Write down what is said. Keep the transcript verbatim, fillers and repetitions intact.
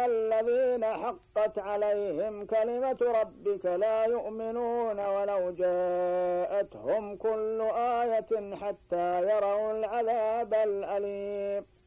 الذين حقت عليهم كلمة ربك لا يؤمنون ولو جاءتهم كل آية حتى يروا العذاب الأليم.